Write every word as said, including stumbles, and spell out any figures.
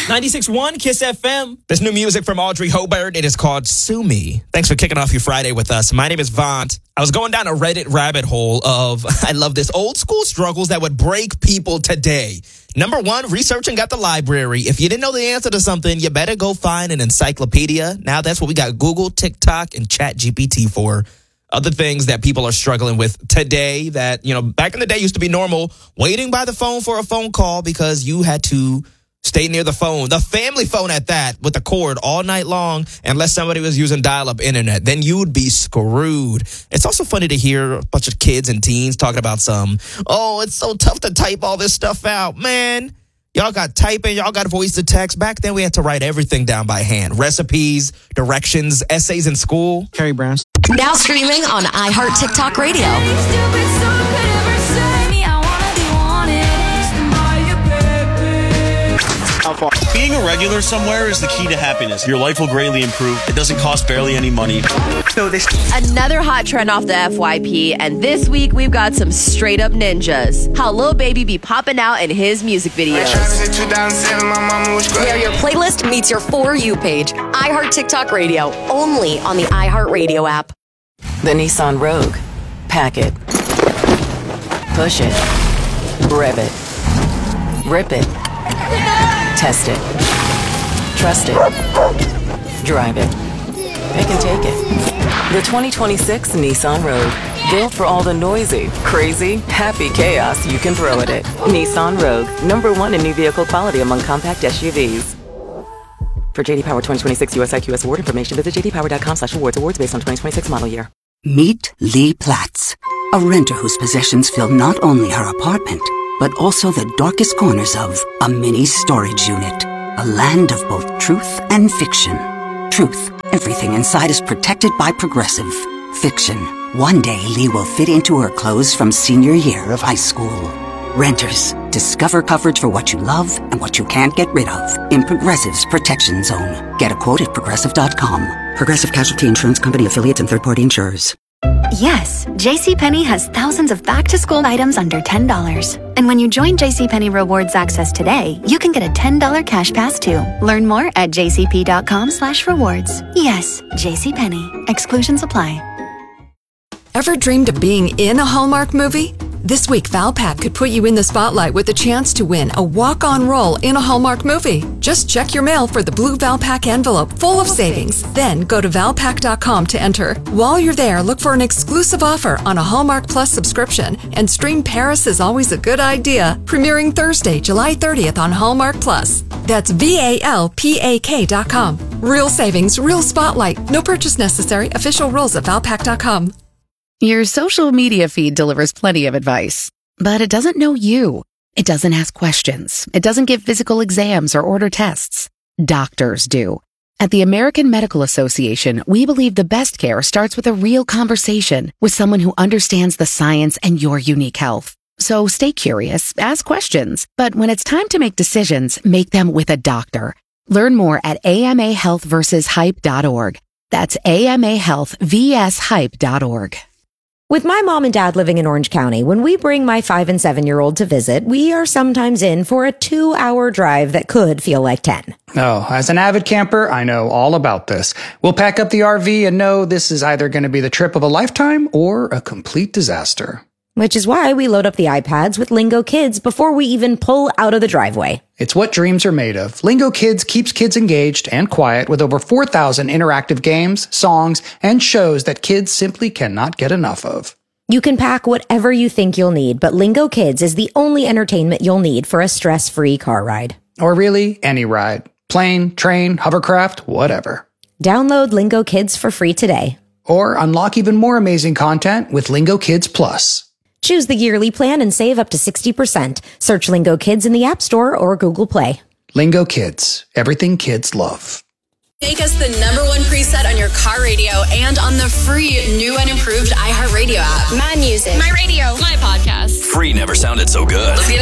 ninety-six point one Kiss F M. There's new music from Audrey Hobart. It is called Sue Me. Thanks for kicking off your Friday with us. My name is Vaunt. I was going down a Reddit rabbit hole of, I love this, old school struggles that would break people today. Number one, researching at the library. If you didn't know the answer to something, you better go find an encyclopedia. Now that's what we got Google, TikTok, and Chat G P T for. Other things that people are struggling with today that, you know, back in the day used to be normal, waiting by the phone for a phone call because you had to stay near the phone, the family phone at that, with the cord all night long, unless somebody was using dial-up internet. Then you would be screwed. It's also funny to hear a bunch of kids and teens talking about some, oh, it's so tough to type all this stuff out. Man, y'all got typing, y'all got voice to text. Back then, we had to write everything down by hand. Recipes, directions, essays in school. Carrie Brown. Now streaming on iHeart TikTok Radio. Being a regular somewhere is the key to happiness. Your life will greatly improve. It doesn't cost barely any money. So this Another hot trend off the F Y P, and this week we've got some straight up ninjas. How Lil Baby be popping out in his music videos. Where your playlist meets your For You page. iHeart TikTok Radio, only on the iHeart Radio app. The Nissan Rogue. Pack it. Push it. Rev it. Rip it. Test it. Trust it. Drive it. Pick and take it. The twenty twenty-six Nissan Rogue. Built for all the noisy, crazy, happy chaos you can throw at it. Nissan Rogue. Number one in new vehicle quality among compact S U Vs. For J D Power twenty twenty-six U S I Q S award information, visit j d power dot com slash awards. Awards based on twenty twenty-six model year. Meet Lee Platts, a renter whose possessions fill not only her apartment, but also the darkest corners of a mini storage unit. A land of both truth and fiction. Truth. Everything inside is protected by Progressive. Fiction. One day Lee will fit into her clothes from senior year of high school. Renters. Discover coverage for what you love and what you can't get rid of in Progressive's Protection Zone. Get a quote at progressive dot com. Progressive Casualty Insurance Company affiliates and third-party insurers. Yes, JCPenney has thousands of back-to-school items under ten dollars. And when you join JCPenney Rewards Access today, you can get a ten dollars cash pass too. Learn more at jcp.com slash rewards. Yes, JCPenney. Exclusions apply. Ever dreamed of being in a Hallmark movie? This week, Valpak could put you in the spotlight with a chance to win a walk-on role in a Hallmark movie. Just check your mail for the blue Valpak envelope full of savings. Then go to valpak dot com to enter. While you're there, look for an exclusive offer on a Hallmark Plus subscription and stream Paris is Always a Good Idea, premiering Thursday, July thirtieth on Hallmark Plus. That's V A L P A K dot com. Real savings, real spotlight. No purchase necessary. Official rules at valpak dot com. Your social media feed delivers plenty of advice, but it doesn't know you. It doesn't ask questions. It doesn't give physical exams or order tests. Doctors do. At the American Medical Association, we believe the best care starts with a real conversation with someone who understands the science and your unique health. So stay curious, ask questions, but when it's time to make decisions, make them with a doctor. Learn more at A M A health versus hype dot org. That's A M A health versus hype dot org. With my mom and dad living in Orange County, when we bring my five and seven-year-old to visit, we are sometimes in for a two-hour drive that could feel like ten. Oh, as an avid camper, I know all about this. We'll pack up the R V and know this is either going to be the trip of a lifetime or a complete disaster. Which is why we load up the iPads with Lingo Kids before we even pull out of the driveway. It's what dreams are made of. Lingo Kids keeps kids engaged and quiet with over four thousand interactive games, songs, and shows that kids simply cannot get enough of. You can pack whatever you think you'll need, but Lingo Kids is the only entertainment you'll need for a stress-free car ride. Or really, any ride. Plane, train, hovercraft, whatever. Download Lingo Kids for free today. Or unlock even more amazing content with Lingo Kids Plus. Choose the yearly plan and save up to sixty percent. Search Lingo Kids in the App Store or Google Play. Lingo Kids. Everything kids love. Make us the number one preset on your car radio and on the free new and improved iHeartRadio app. My music. My radio. My podcast. Free never sounded so good. Let's get